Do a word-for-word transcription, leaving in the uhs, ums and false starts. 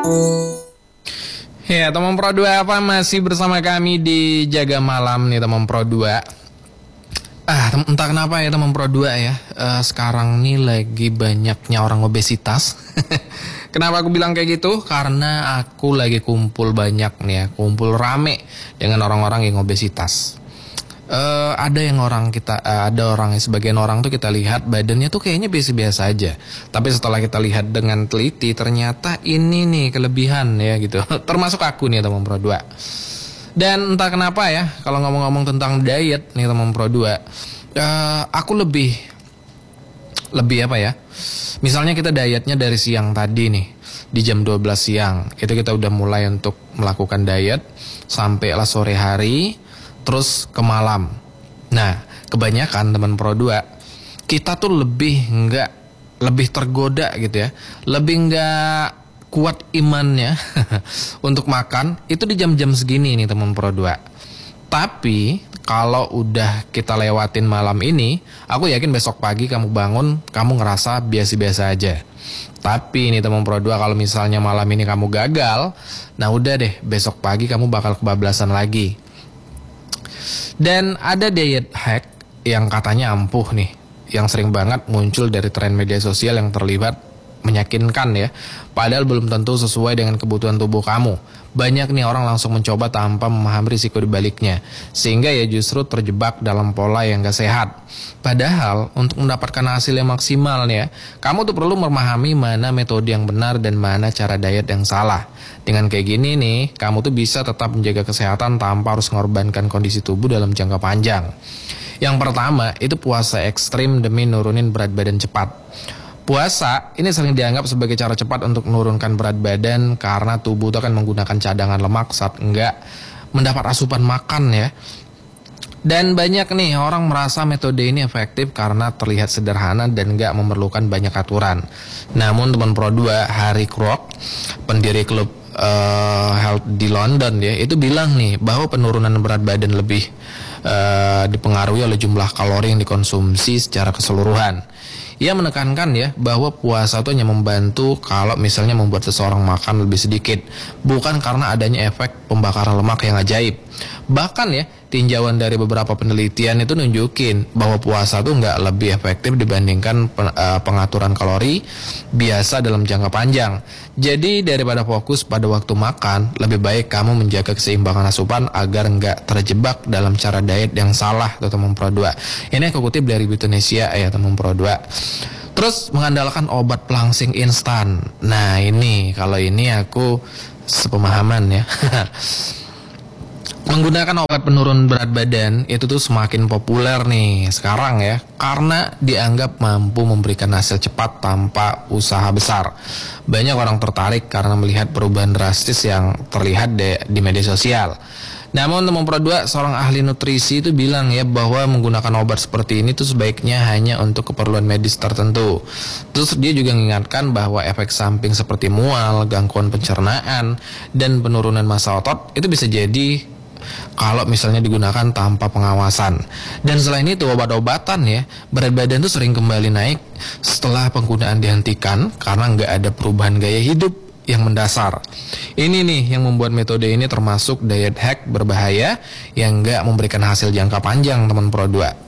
Ya, teman Pro dua apa masih bersama kami di Jaga Malam nih teman Pro dua. Ah, tem- entah kenapa ya teman Pro dua ya. Eh, sekarang nih lagi banyaknya orang obesitas. Kenapa aku bilang kayak gitu? Karena aku lagi kumpul banyak nih ya, kumpul rame dengan orang-orang yang obesitas. Eh, ada yang orang kita, eh, ada orang sebagian orang tuh kita lihat badannya tuh kayaknya biasa-biasa aja. Tapi setelah kita lihat dengan teliti, ternyata ini nih kelebihan ya gitu. Termasuk aku nih teman Pro dua. Dan entah kenapa ya, kalau ngomong-ngomong tentang diet nih teman Pro dua, eh, aku lebih lebih apa ya? Misalnya kita dietnya dari siang tadi nih, di jam dua belas siang, itu kita udah mulai untuk melakukan diet sampailah sore hari, terus ke malam. Nah, kebanyakan teman Pro dua, kita tuh lebih nggak, lebih tergoda gitu ya, lebih nggak kuat imannya untuk makan itu di jam-jam segini nih teman Pro dua. Tapi kalau udah kita lewatin malam ini, aku yakin besok pagi kamu bangun, kamu ngerasa biasa-biasa aja. Tapi ini teman Pro dua, kalau misalnya malam ini kamu gagal, nah udah deh, besok pagi kamu bakal kebablasan lagi. Dan ada diet hack yang katanya ampuh nih, yang sering banget muncul dari tren media sosial yang terlibat meyakinkan ya, padahal belum tentu sesuai dengan kebutuhan tubuh kamu. Banyak nih orang langsung mencoba tanpa memahami risiko dibaliknya, sehingga ya justru terjebak dalam pola yang gak sehat. Padahal untuk mendapatkan hasil yang maksimal nih ya, kamu tuh perlu memahami mana metode yang benar dan mana cara diet yang salah. Dengan kayak gini nih, kamu tuh bisa tetap menjaga kesehatan tanpa harus mengorbankan kondisi tubuh dalam jangka panjang. Yang pertama, itu puasa ekstrim demi nurunin berat badan cepat. Puasa ini sering dianggap sebagai cara cepat untuk menurunkan berat badan karena tubuh itu akan menggunakan cadangan lemak saat enggak mendapat asupan makan ya. Dan banyak nih orang merasa metode ini efektif karena terlihat sederhana dan enggak memerlukan banyak aturan. Namun teman Pro dua, Harry Crook, pendiri klub uh, health di London ya, itu bilang nih bahwa penurunan berat badan lebih uh, dipengaruhi oleh jumlah kalori yang dikonsumsi secara keseluruhan. Ia menekankan ya bahwa puasa itu hanya membantu kalau misalnya membuat seseorang makan lebih sedikit, bukan karena adanya efek pembakaran lemak yang ajaib. Bahkan ya, tinjauan dari beberapa penelitian itu nunjukin bahwa puasa itu nggak lebih efektif dibandingkan pengaturan kalori biasa dalam jangka panjang. Jadi daripada fokus pada waktu makan, lebih baik kamu menjaga keseimbangan asupan agar nggak terjebak dalam cara diet yang salah, teman Pro dua. Ini aku kutip dari Indonesia ya teman Pro dua. Terus mengandalkan obat pelangsing instan. Nah ini, kalau ini aku sepemahaman ya. Menggunakan obat penurun berat badan itu tuh semakin populer nih sekarang ya, karena dianggap mampu memberikan hasil cepat tanpa usaha besar. Banyak orang tertarik karena melihat perubahan drastis yang terlihat de, di media sosial. Namun teman Pro dua, seorang ahli nutrisi itu bilang ya bahwa menggunakan obat seperti ini tuh sebaiknya hanya untuk keperluan medis tertentu. Terus dia juga mengingatkan bahwa efek samping seperti mual, gangguan pencernaan, dan penurunan massa otot itu bisa jadi kalau misalnya digunakan tanpa pengawasan. Dan selain itu obat-obatan ya, berat badan itu sering kembali naik setelah penggunaan dihentikan karena nggak ada perubahan gaya hidup yang mendasar. Ini nih yang membuat metode ini termasuk diet hack berbahaya yang nggak memberikan hasil jangka panjang teman Pro dua.